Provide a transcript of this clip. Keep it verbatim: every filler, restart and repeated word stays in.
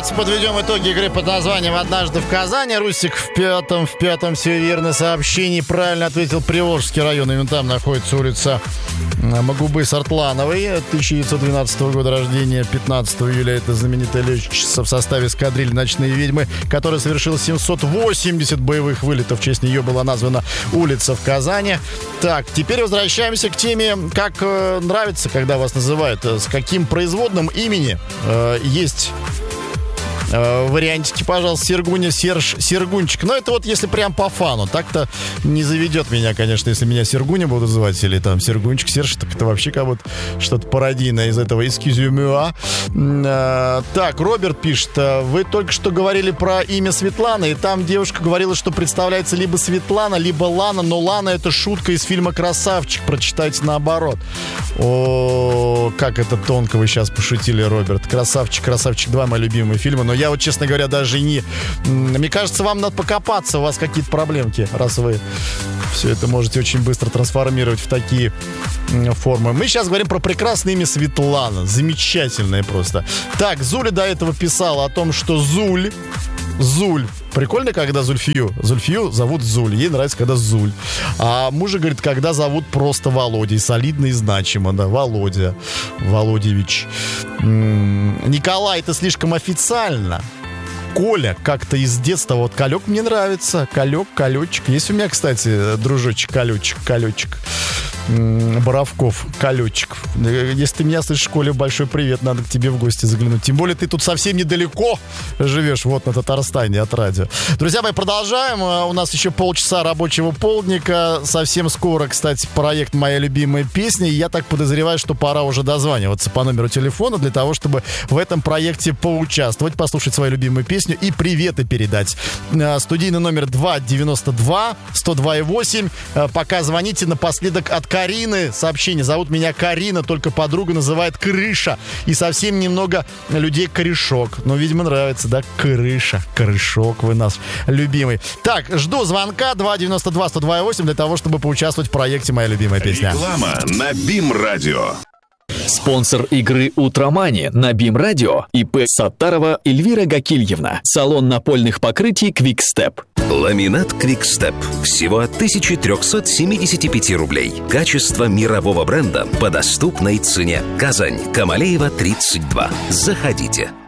Давайте подведем итоги игры под названием «Однажды в Казани». Рустик в пятом, в пятом все верно сообщений. Правильно ответил Приволжский район. Именно там находится улица Магубы Сартлановой. тысяча девятьсот двенадцатого года рождения. пятнадцатого июля это знаменитая летчица в составе эскадрильи «Ночные ведьмы», которая совершила семьсот восемьдесят боевых вылетов. В честь нее была названа улица в Казани. Так, теперь возвращаемся к теме, как э, нравится, когда вас называют, с каким производным имени э, есть э, вариантики, пожалуйста, Сергуня, Серж, Сергунчик. Но это вот если прям по фану. Так-то не заведет меня, конечно, если меня Сергуня будут звать, или там Сергунчик, Серж, так это вообще как будто что-то пародийное из этого «Excuse-moi». Э, так, Роберт пишет: вы только что говорили про имя Светлана, и там девушка говорила, что представляется либо Светлана, либо Лана, но Лана — это шутка из фильма «Красавчик». Прочитайте наоборот. О, как это тонко вы сейчас пошутили, Роберт. «Красавчик», «Красавчик два» — мои любимые фильмы, но я вот, честно говоря, даже не... Мне кажется, вам надо покопаться, у вас какие-то проблемки, раз вы все это можете очень быстро трансформировать в такие формы. Мы сейчас говорим про прекрасное имя Светлана. Замечательное просто. Так, Зуля до этого писала о том, что Зуль Зуль. Прикольно, когда Зульфию. Зульфию зовут Зуль. Ей нравится, когда Зуль. А мужа, говорит, когда зовут просто Володя. И солидно, и значимо, да. Володя. Володевич. М-м- Николай, это слишком официально. Коля как-то из детства. Вот Колек мне нравится. Колек, Колечек. Есть у меня, кстати, дружочек Колечек, Колечек. Боровков, Колечек. Если ты меня слышишь, Коля, большой привет. Надо к тебе в гости заглянуть. Тем более ты тут совсем недалеко живешь. Вот на Татарстане от радио. Друзья мои, продолжаем. У нас еще полчаса рабочего полдника. Совсем скоро, кстати, проект «Моя любимая песня». И я так подозреваю, что пора уже дозваниваться по номеру телефона для того, чтобы в этом проекте поучаствовать, послушать свою любимую песню и приветы передать. Студийный номер два девяносто два сто два и восемь. Пока звоните. Напоследок от Карины сообщение. Зовут меня Карина, только подруга называет Крыша. И совсем немного людей Корешок. Но, видимо, нравится, да? Крыша, Корешок, вы наш любимый. Так, жду звонка два девяносто два сто два и восемь для того, чтобы поучаствовать в проекте «Моя любимая песня». Реклама на БИМ-радио. Спонсор игры «Утромани» на БИМ-радио ИП Саттарова Эльвира Гакильевна. Салон напольных покрытий «Квикстеп». Ламинат «Квикстеп». Всего от тысяча триста семьдесят пять рублей. Качество мирового бренда по доступной цене. Казань, Камалеева, тридцать два. Заходите.